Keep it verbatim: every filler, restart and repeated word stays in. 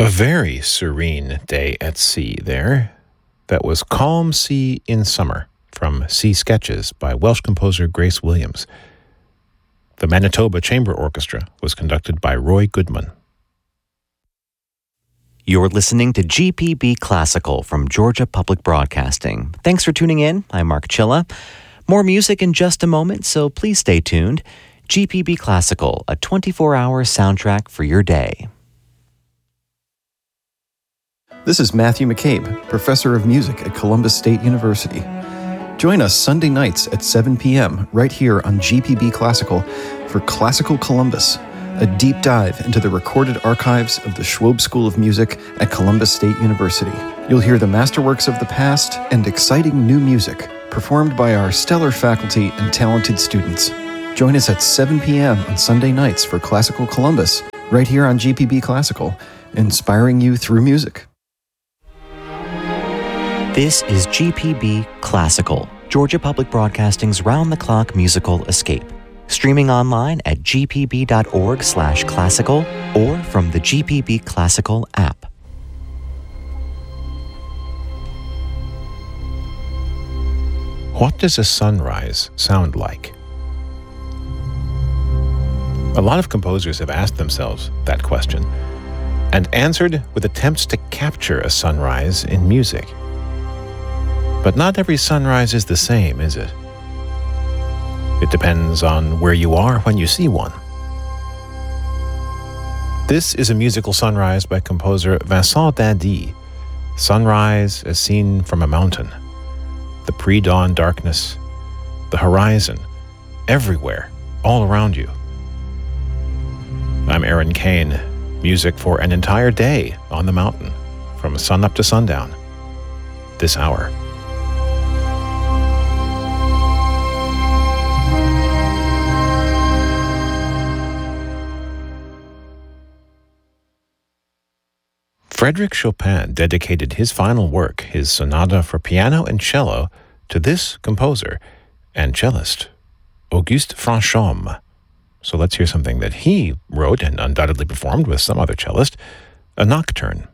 A very serene day at sea there. That was Calm Sea in Summer from Sea Sketches by Welsh composer Grace Williams. The Manitoba Chamber Orchestra was conducted by Roy Goodman. You're listening to G P B Classical from Georgia Public Broadcasting. Thanks for tuning in. I'm Mark Chilla. More music in just a moment, so please stay tuned. G P B Classical, a twenty-four hour soundtrack for your day. This is Matthew McCabe, Professor of Music at Columbus State University. Join us Sunday nights at seven p.m. right here on G P B Classical for Classical Columbus, a deep dive into the recorded archives of the Schwob School of Music at Columbus State University. You'll hear the masterworks of the past and exciting new music performed by our stellar faculty and talented students. Join us at seven p.m. on Sunday nights for Classical Columbus right here on G P B Classical, inspiring you through music. This is G P B Classical, Georgia Public Broadcasting's round-the-clock musical escape. Streaming online at g p b dot org slash classical or from the G P B Classical app. What does a sunrise sound like? A lot of composers have asked themselves that question and answered with attempts to capture a sunrise in music. But not every sunrise is the same, is it? It depends on where you are when you see one. This is a musical sunrise by composer Vincent d'Indy. Sunrise as seen from a mountain. The pre-dawn darkness, the horizon, everywhere, all around you. I'm Aaron Kane. Music for an entire day on the mountain, from sun up to sundown. This hour. Frédéric Chopin dedicated his final work, his sonata for piano and cello, to this composer and cellist, Auguste Franchomme. So let's hear something that he wrote and undoubtedly performed with some other cellist, a nocturne.